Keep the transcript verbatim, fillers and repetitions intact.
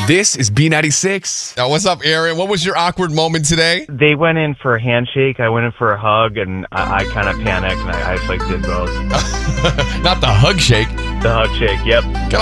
This is B ninety-six. Now, what's up, Aaron? What was your awkward moment today? They went in for a handshake. I went in for a hug, and I, I kind of panicked, and I, I just like did both. Not the hug shake. The hug shake, yep.